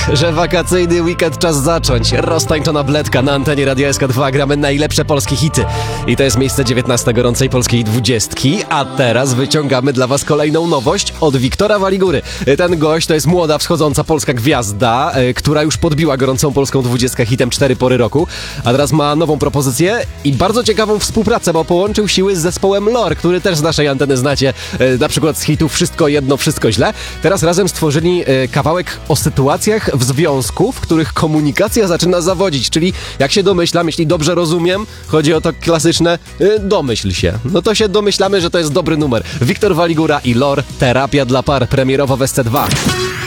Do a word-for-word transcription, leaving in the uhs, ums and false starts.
Że wakacyjny weekend czas zacząć. Roztańczona bledka na antenie Radia S K dwa. Gramy najlepsze polskie hity. I to jest miejsce dziewiętnaste gorącej polskiej dwudziestki. A teraz wyciągamy dla was kolejną nowość od Wiktora Waligury. Ten gość to jest młoda, wschodząca polska gwiazda, która już podbiła gorącą polską dwudziestkę hitem Cztery pory roku. A teraz ma nową propozycję i bardzo ciekawą współpracę, bo połączył siły z zespołem Lor, który też z naszej anteny znacie, na przykład z hitów Wszystko jedno, wszystko źle. Teraz razem stworzyli kawałek o sytuacjach w związku, w których komunikacja zaczyna zawodzić, czyli jak się domyślam, jeśli dobrze rozumiem, chodzi o to klasyczne y, domyśl się. No to się domyślamy, że to jest dobry numer. Wiktor Waligura i Lor, Terapia dla par, premierowo w S C dwa.